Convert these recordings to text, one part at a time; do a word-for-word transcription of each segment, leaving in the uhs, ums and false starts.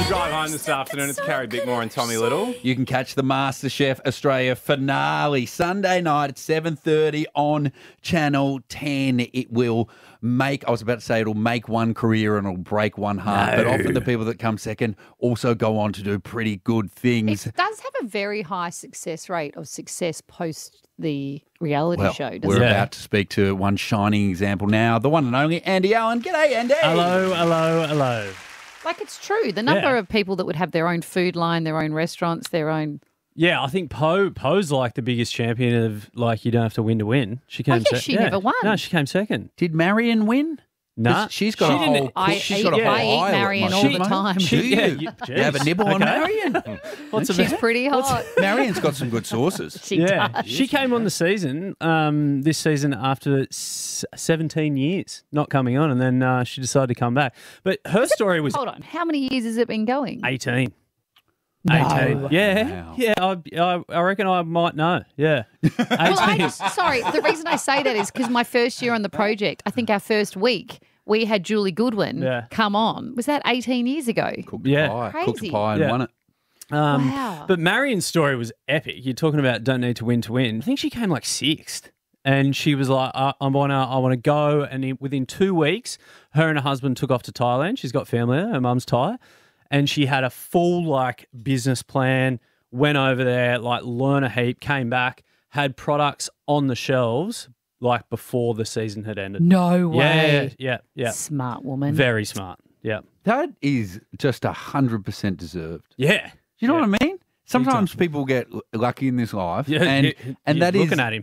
Drive Home this afternoon. It's Carrie Bickmore and Tommy Little. You can catch the MasterChef Australia finale Sunday night at seven thirty on Channel ten. It will make, I was about to say it'll make one career and it'll break one heart, No. but often the people that come second also go on to do pretty good things. It does have a very high success rate of success post the reality Well, show, doesn't we're it? about to speak to one shining example now, the one and only Andy Allen. G'day, Andy. Hello, hello, hello. Like, it's true. The number Yeah. of people that would have their own food line, their own restaurants, their own... Yeah, I think Poe Poe's like the biggest champion of like you don't have to win to win. She came. Oh, yeah, sec- she never won. No, she came second. Did Marion win? Nah, 'Cause she's got she a didn't- whole. I she's eat- got a whole I eat aisle at Marion my all the moment. time. Do She- you? yeah, you- You have a jeez. nibble on Okay. Marion? What's She's about? pretty hot. Marion's got some good sauces. She Yeah, does. she came on the season, um, this season after s- seventeen years not coming on, and then uh, she decided to come back. But her story was Hold on. How many years has it been going? eighteen. No. eighteen. Yeah, Wow. yeah. I, I, I reckon I might know. Yeah, Well, I eighteen. just, sorry, the reason I say that is because my first year on the project, I think our first week, we had Julie Goodwin Yeah. come on. Was that eighteen years ago? Cooked Yeah. pie. Cooked Crazy. pie and Yeah. won it. Um, Wow. But Marion's story was epic. You're talking about don't need to win to win. I think she came like sixth, and she was like, I, I want to, I want to go. And in, within two weeks, her and her husband took off to Thailand. She's got family there. Her mum's Thai, and she had a full like business plan. Went over there, like learn a heap. Came back, had products on the shelves like before the season had ended. No Yeah, yeah, way. yeah, yeah. Smart woman. Very smart. Yeah, That is just a hundred percent deserved. yeah. You know Yeah. what I mean? Sometimes people get l- lucky in this life, Yeah, and you- and you're that is looking at him.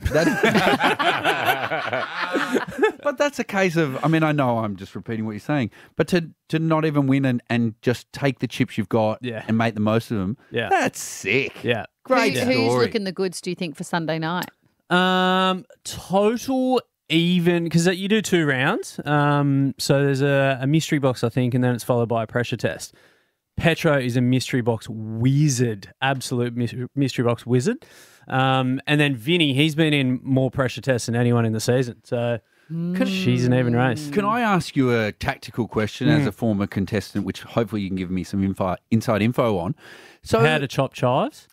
that- but that's a case of. I mean, I know I'm just repeating what you're saying, but to to not even win and, and just take the chips you've got Yeah. and make the most of them, Yeah. that's sick. Yeah. Great Who- story. Who's looking the goods, do you think, for Sunday night? Um, total even because you do two rounds. Um, so there's a, a mystery box, I think, and then it's followed by a pressure test. Petro is a mystery box wizard, absolute mys- mystery box wizard. Um, and then Vinny, he's been in more pressure tests than anyone in the season. So she's an even race. Can I ask you a tactical question Mm. as a former contestant, which hopefully you can give me some info, inside info on? So How to chop chives?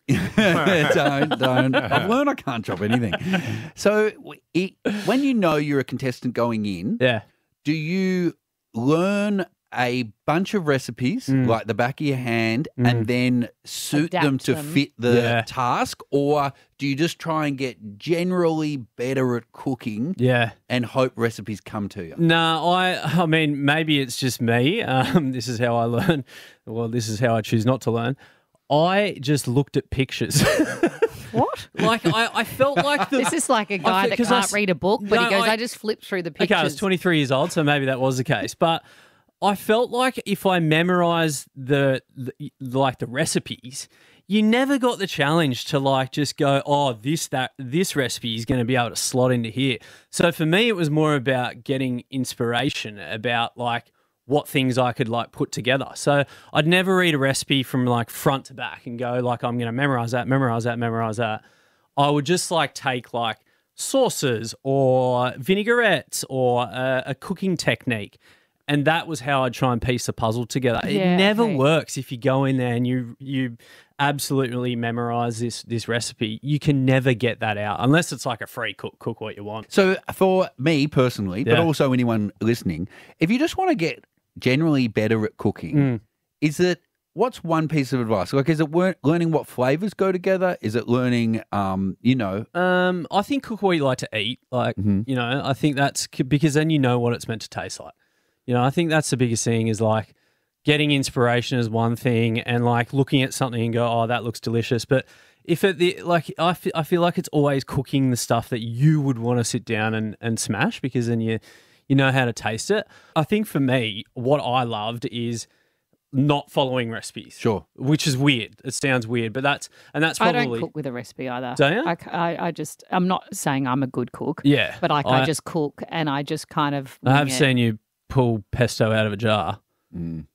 don't, don't. I've learned I can't chop anything. So it, when you know you're a contestant going in, Yeah. do you learn a bunch of recipes Mm. like the back of your hand and then suit them Adapt to them. fit the Yeah. task? Or do you just try and get generally better at cooking Yeah. and hope recipes come to you? No, I I mean, maybe it's just me. Um, this is how I learn. Well, this is how I choose not to learn. I just looked at pictures. What? Like, I, I felt like the... This is like a guy fe- that 'cause I can't s- read a book, but No, he goes, I- I, just flipped through the pictures. Okay, I was twenty-three years old, so maybe that was the case. But I felt like if I memorized the, the like the recipes, you never got the challenge to like just go, oh, this that this recipe is going to be able to slot into here. So for me, it was more about getting inspiration about like what things I could like put together. So I'd never read a recipe from like front to back and go like I'm going to memorize that, memorize that, memorize that. I would just like take like sauces or vinaigrettes or a, a cooking technique. And that was how I'd try and piece the puzzle together. Yeah, it never okay. works if you go in there and you you absolutely memorize this this recipe. You can never get that out unless it's like a free cook, cook what you want. So for me personally, but Yeah. also anyone listening, if you just want to get generally better at cooking, Mm. is it what's one piece of advice? Like, is it lear- learning what flavors go together? Is it learning, um, you know, Um, I think cook what you like to eat. Like, Mhm. you know, I think that's c- because then you know what it's meant to taste like. You know, I think that's the biggest thing is like getting inspiration is one thing and like looking at something and go, oh, that looks delicious. But if it, the, like, I feel, I feel like it's always cooking the stuff that you would want to sit down and, and smash because then you, you know how to taste it. I think for me, what I loved is not following recipes. Sure. Which is weird. It sounds weird, but that's, and that's I probably. don't cook with a recipe either. Don't you? I, c- I- I just, I'm not saying I'm a good cook. Yeah. But like, I, I- just cook and I just kind of. I have wing it. seen you pull pesto out of a jar. mm.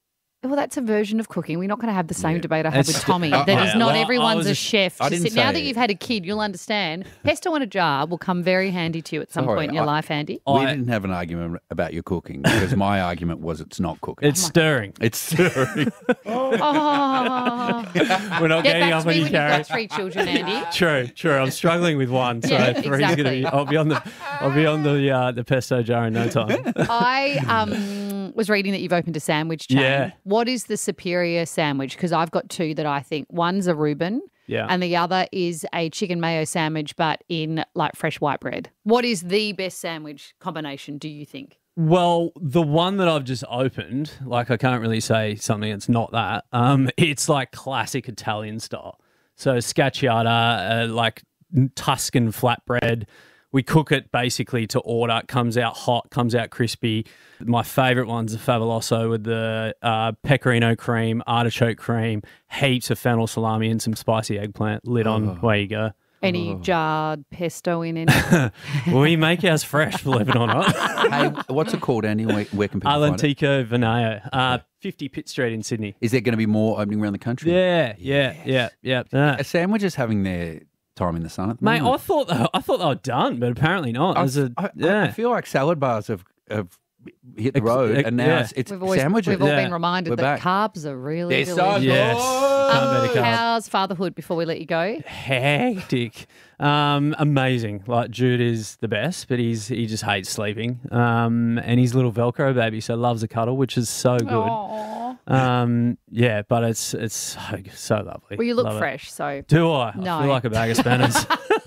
Well, that's a version of cooking. We're not going to have the same debate I had It's- with Tommy. uh, that uh, is not well, I everyone's was a a- chef. I Just didn't now say that it. you've had a kid, you'll understand. Pesto in a jar will come very handy to you at some Sorry, point in your I- life, Andy. We I- didn't have an argument about your cooking because my argument was it's not cooking. It's stirring. it's stirring. Oh, We're not get getting back up to me any when you've got carrots. three children, Andy. True, true. I'm struggling with one, so Yeah, three's gonna exactly. be. I'll be on the. I'll be on the uh, the pesto jar in no time. I um, was reading that you've opened a sandwich chain. Yeah. What is the superior sandwich? Because I've got two that I think. One's a Reuben. Yeah. And the other is a chicken mayo sandwich, but in like fresh white bread. What is the best sandwich combination, do you think? Well, the one that I've just opened, like I can't really say something that's not that. Um, it's like classic Italian style. So scacciata, uh, like Tuscan flatbread. We cook it basically to order. It comes out hot, comes out crispy. My favourite one's the Favoloso with the uh, pecorino cream, artichoke cream, heaps of fennel salami and some spicy eggplant. Lid on, away you go. Any jarred pesto in it? We make ours fresh, believe it or not. Hey, what's it called, Andy? Where, where can people find it? Alentejo Veneo, uh, fifty Pitt Street in Sydney. Is there going to be more opening around the country? Yeah, yeah, yeah, yeah. yeah. A sandwich is having their time in the sun at the Mate, I moment. thought they, I thought they were done, but apparently not. I, There's a, I- I- yeah. I feel like salad bars have, have hit the Ex- road, ex- and now yeah. it's, it's We've always sandwiches. we've all Yeah. been reminded We're that back. carbs are really They're so delicious. Yes. good. Can't beat a carb. How's fatherhood before we let you go? Hectic. Um, amazing. Like Jude is the best, but he's he just hates sleeping. Um, and he's a little Velcro baby, so loves a cuddle, which is so good. Aw. Um, yeah, but it's it's so, so lovely. Well, you look Love it. fresh, so Do I? No. I feel like a bag of spanners.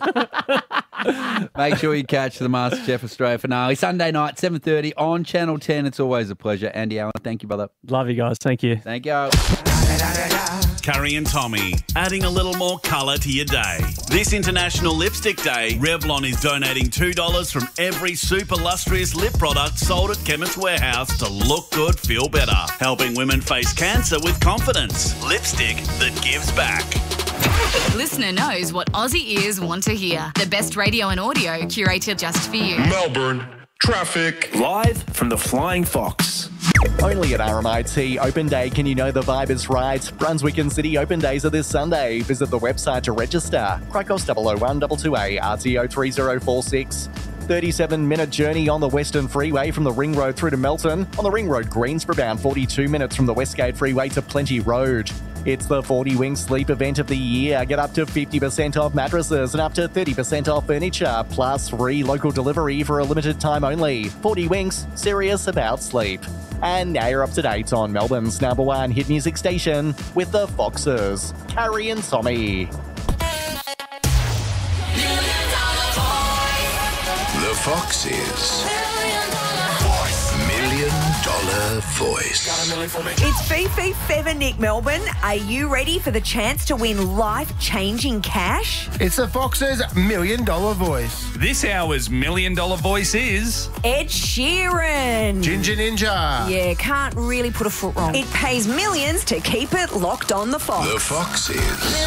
Make sure you catch the MasterChef Australia finale Sunday night, seven thirty on Channel ten. It's always a pleasure. Andy Allen, thank you, brother. Love you guys. Thank you. Thank you. Curry and Tommy, adding a little more colour to your day. This International Lipstick Day, Revlon is donating two dollars from every super lustrous lip product sold at Chemist Warehouse to look good, feel better. Helping women face cancer with confidence. Lipstick that gives back. Listener knows what Aussie ears want to hear. The best radio and audio curated just for you. Melbourne, traffic. Live from the Flying Fox. Only at R M I T Open Day can you know the vibe is right. Brunswick and City Open Days are this Sunday. Visit the website to register. Cricos double oh one two two A, R T O three oh four six. thirty-seven minute journey on the Western Freeway from the Ring Road through to Melton. On the Ring Road, Greensboro bound, forty-two minutes from the Westgate Freeway to Plenty Road. It's the forty Wing Sleep event of the year. Get up to fifty percent off mattresses and up to thirty percent off furniture, plus free local delivery for a limited time only. forty Winks, serious about sleep. And now you're up to date on Melbourne's number one hit music station with the Foxes, Carrie and Tommy. The Foxes. Million Dollar Voice. It's Fifi Feathernick, Melbourne. Are you ready for the chance to win life-changing cash? It's the Fox's Million Dollar Voice. This hour's Million Dollar Voice is... Ed Sheeran. Ginger Ninja. Yeah, can't really put a foot wrong. It pays millions to keep it locked on the Fox. The Foxes.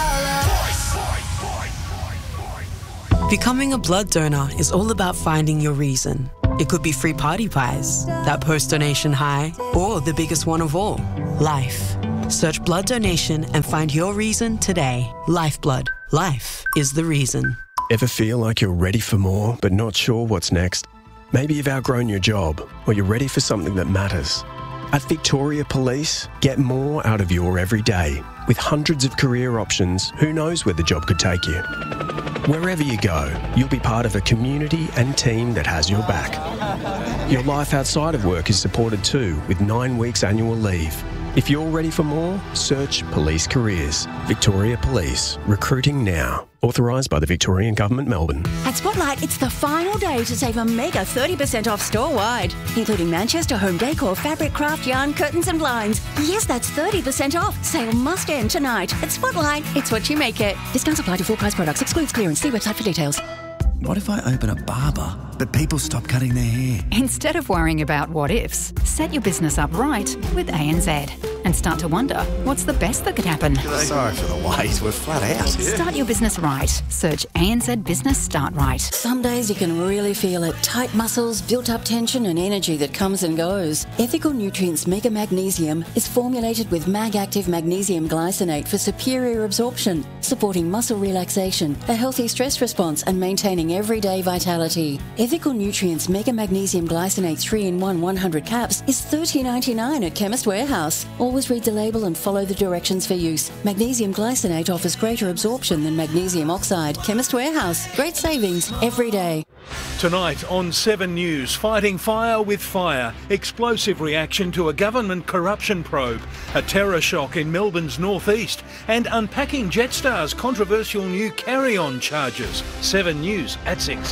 Becoming a blood donor is all about finding your reason. It could be free party pies, that post-donation high, or the biggest one of all, life. Search blood donation and find your reason today. Lifeblood. Life is the reason. Ever feel like you're ready for more but not sure what's next? Maybe you've outgrown your job or you're ready for something that matters. At Victoria Police, get more out of your everyday. With hundreds of career options, who knows where the job could take you? Wherever you go, you'll be part of a community and team that has your back. Your life outside of work is supported too, with nine weeks annual leave. If you're ready for more, search Police Careers. Victoria Police. Recruiting now. Authorised by the Victorian Government, Melbourne. At Spotlight, it's the final day to save a mega thirty percent off store-wide, including Manchester home decor, fabric, craft, yarn, curtains and blinds. Yes, that's thirty percent off. Sale must end tonight. At Spotlight, it's what you make it. Discounts apply to full price products. Excludes clearance. See website for details. What if I open a barber, but people stop cutting their hair? Instead of worrying about what ifs, set your business up right with A N Z. and start to wonder what's the best that could happen. Sorry for the wait, we're flat out. Start your business right. Search A N Z Business Start Right. Some days you can really feel it. Tight muscles, built-up tension and energy that comes and goes. Ethical Nutrients Mega Magnesium is formulated with Mag-Active Magnesium Glycinate for superior absorption, supporting muscle relaxation, a healthy stress response and maintaining everyday vitality. Ethical Nutrients Mega Magnesium Glycinate three in one one hundred caps is thirty dollars ninety-nine at Chemist Warehouse. Always read the label and follow the directions for use. Magnesium Glycinate offers greater absorption than magnesium oxide. Chemist Warehouse. Great savings every day. Tonight on Seven News, fighting fire with fire, explosive reaction to a government corruption probe, a terror shock in Melbourne's northeast, and unpacking Jetstar's controversial new carry-on charges. Seven News at six.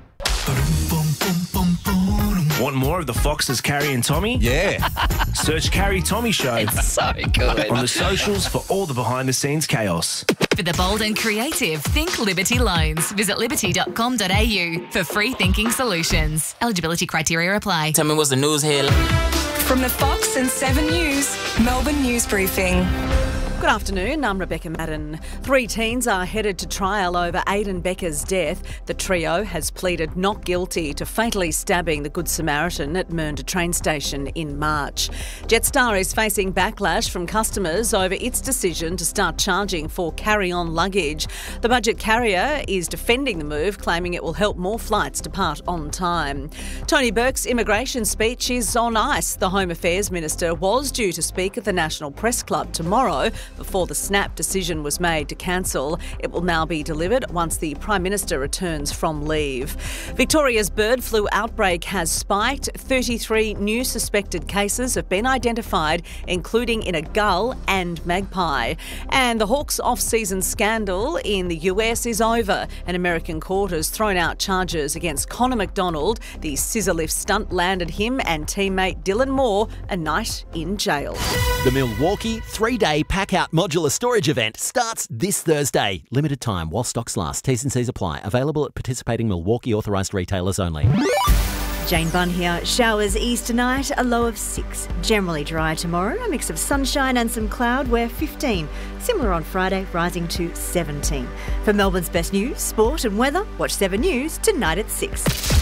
Want more of the Foxes, Carrie and Tommy? Yeah. Search Carrie Tommy Show. It's so good. On the socials for all the behind-the-scenes chaos. For the bold and creative, think Liberty Loans. Visit liberty dot com dot a u for free thinking solutions. Eligibility criteria apply. Tell me what's the news here. From the Fox and Seven News, Melbourne News Briefing. Good afternoon, I'm Rebecca Madden. Three teens are headed to trial over Aidan Becker's death. The trio has pleaded not guilty to fatally stabbing the Good Samaritan at Mernda train station in March. Jetstar is facing backlash from customers over its decision to start charging for carry-on luggage. The budget carrier is defending the move, claiming it will help more flights depart on time. Tony Burke's immigration speech is on ice. The Home Affairs Minister was due to speak at the National Press Club tomorrow, before the snap decision was made to cancel. It will now be delivered once the Prime Minister returns from leave. Victoria's bird flu outbreak has spiked. thirty-three new suspected cases have been identified, including in a gull and magpie. And the Hawks off-season scandal in the U S is over. An American court has thrown out charges against Connor McDonald. The scissor lift stunt landed him and teammate Dylan Moore a night in jail. The Milwaukee three-day pack-out modular storage event starts this Thursday. Limited time while stocks last. T's and C's apply. Available at participating Milwaukee authorised retailers only. Jane Bunn here. Showers ease tonight, a low of six. Generally dry tomorrow, a mix of sunshine and some cloud, we're fifteen. Similar on Friday, rising to seventeen. For Melbourne's best news, sport and weather, watch Seven News tonight at six.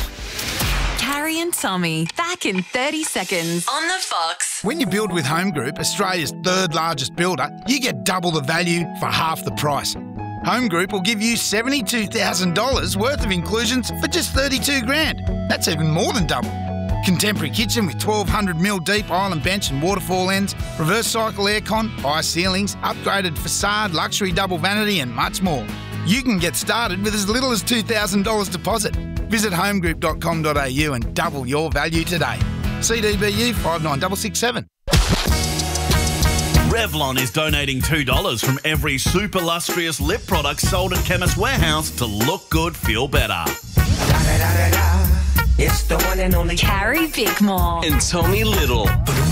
Carrie and Tommy, back in thirty seconds on the Fox. When you build with Home Group, Australia's third largest builder, you get double the value for half the price. Home Group will give you seventy-two thousand dollars worth of inclusions for just thirty-two grand. That's even more than double. Contemporary kitchen with twelve hundred mil deep island bench and waterfall ends, reverse cycle aircon, high ceilings, upgraded facade, luxury double vanity and much more. You can get started with as little as two thousand dollars deposit. Visit home group dot com dot a u and double your value today. C D B U five nine six six seven. Revlon is donating two dollars from every super lustrous lip product sold at Chemist Warehouse to look good, feel better. It's the one and only Carrie Bickmore and Tommy Little.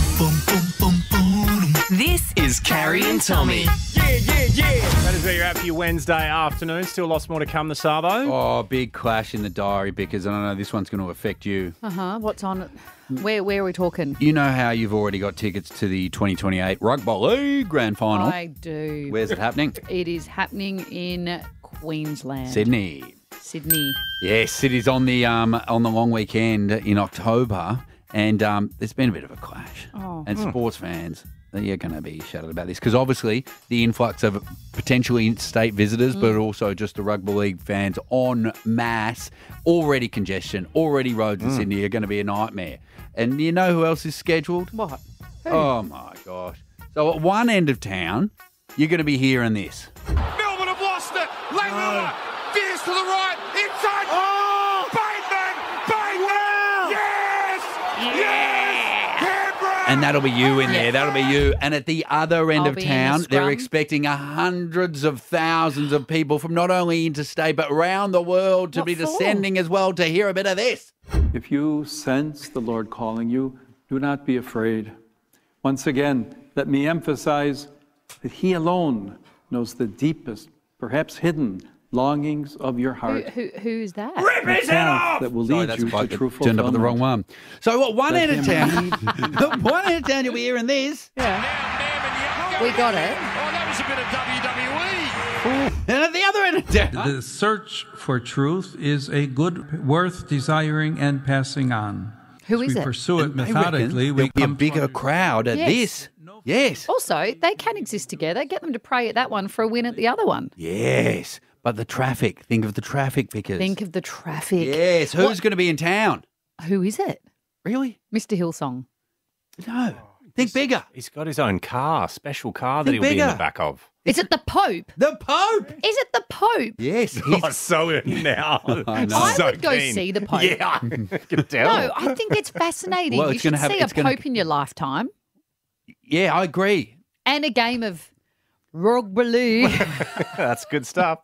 This is Carrie and Tommy. Yeah, yeah, yeah. That is where you're at for your Wednesday afternoon. Still lots more to come, the Sabo. Oh, big clash in the diary, because I don't know, this one's going to affect you. Uh-huh. What's on it? Where, where are we talking? You know how you've already got tickets to the twenty twenty-eight Rugby League Grand Final? I do. Where's it happening? It is happening in Queensland. Sydney. Sydney. Yes, it is on the um on the long weekend in October, and um, there's been a bit of a clash. Oh. And Hmm. sports fans, they're going to be shouted about this, because obviously the influx of potentially interstate visitors, Mm. but also just the rugby league fans en masse, already congestion, already roads in Mm. Sydney are going to be a nightmare. And you know who else is scheduled? What? Who? Oh my gosh! So at one end of town, you're going to be hearing this. Melbourne have lost it. Langmiller. Fierce to the right. Inside. Oh! Bateman. Bateman. Yes. Yes. Canberra. And that'll be you in there. That'll be you. And at the other end I'll of be in the town, they're scrum. expecting hundreds of thousands of people from not only interstate but around the world to What be for? descending as well to hear a bit of this. If you sense the Lord calling you, do not be afraid. Once again, let me emphasize that He alone knows the deepest, perhaps hidden, longings of your Who, heart. who, who's that? The path that will Sorry, lead that's you a to bloke true that turned up at the wrong fulfillment. one. So what? One Let end of him town, one end of town, you'll be hearing this. Yeah. We got it. Oh, that was a bit of W W E. And at the other end of town. The search for truth is a good worth desiring and passing on. Who As is we it? pursue it I reckon methodically. We there'll be a come bigger crowd at Yes. this. Yes. Also, they can exist together. Get them to pray at that one for a win at the other one. Yes. But the traffic. Think of the traffic, Vickers. Think of the traffic. Yes. Who's What- going to be in town? Who is it? Really? Mister Hillsong. No. Think bigger. He's got his own car, special car that Think he'll be in bigger. the back of. Is it the Pope? The Pope? Is it the Pope? Yes. Oh, so in now. I know. I So would go keen. see the Pope. Yeah, I can tell. No, I think it's fascinating. Well, you it's should gonna have- see a it's gonna- Pope in your lifetime Yeah, I agree. and a game of rugby league. That's good stuff.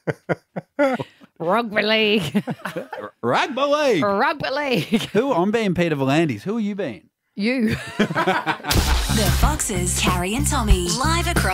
rugby league. Rugby league. rugby league. Who? I'm being Peter Volandis. Who are you being? You. The Foxes, Carrie and Tommy, live across